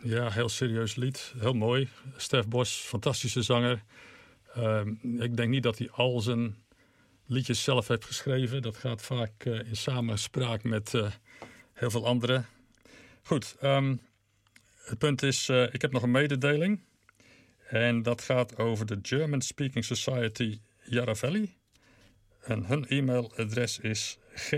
Ja, heel serieus lied. Heel mooi. Stef Bos, fantastische zanger. Ik denk niet dat hij al zijn liedjes zelf heeft geschreven. Dat gaat vaak in samenspraak met heel veel anderen. Goed, het punt is, ik heb nog een mededeling. En dat gaat over de German Speaking Society Yarra-Valley. En hun e-mailadres is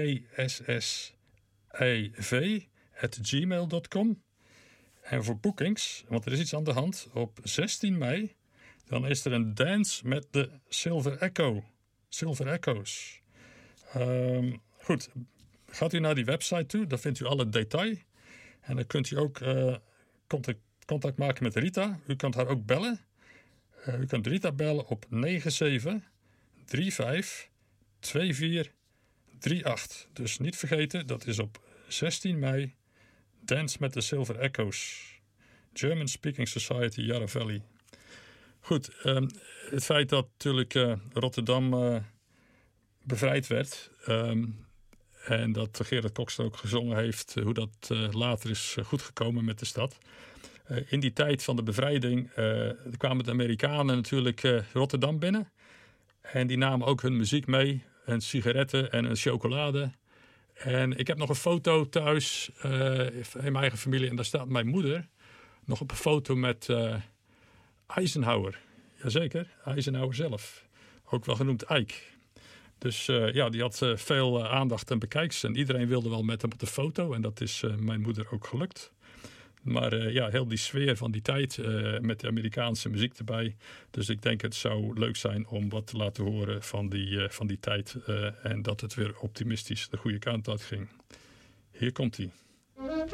gssiv@gmail.com. En voor boekings, want er is iets aan de hand, op 16 mei... dan is er een dance met de Silver Echoes. Goed, gaat u naar die website toe, dan vindt u alle detail. En dan kunt u ook contact maken met Rita. U kunt haar ook bellen. U kunt Rita bellen op 97352438. Dus niet vergeten, dat is op 16 mei. Dance met de Silver Echoes. German Speaking Society Yarra-Valley. Goed, het feit dat natuurlijk Rotterdam bevrijd werd. En dat Gerard Cox ook gezongen heeft hoe dat later is goedgekomen met de stad. In die tijd van de bevrijding kwamen de Amerikanen natuurlijk Rotterdam binnen. En die namen ook hun muziek mee. En sigaretten en een chocolade. En ik heb nog een foto thuis in mijn eigen familie. En daar staat mijn moeder nog op een foto met Eisenhower. Jazeker, Eisenhower zelf. Ook wel genoemd Eik. Dus die had veel aandacht en bekijks. En iedereen wilde wel met hem op de foto. En dat is mijn moeder ook gelukt. Maar heel die sfeer van die tijd met de Amerikaanse muziek erbij. Dus ik denk het zou leuk zijn om wat te laten horen van die tijd. En dat het weer optimistisch de goede kant uit ging. Hier komt hij.